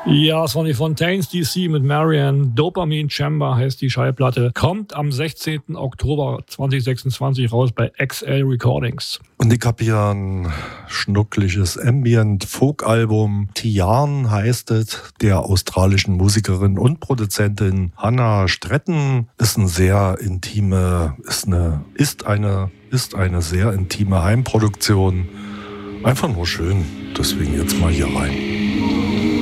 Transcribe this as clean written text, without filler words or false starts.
Ja, Sonny Fontaines DC mit Marianne. Dopamine Chamber heißt die Schallplatte. Kommt am 16. Oktober 2026 raus bei XL Recordings. Und ich habe hier ein schnuckliges Ambient-Folk-Album. Tian heißt es, der australischen Musikerin und Produzentin Hannah Stretten. Ist eine sehr intime sehr intime Heimproduktion. Einfach nur schön. Deswegen jetzt mal hier rein.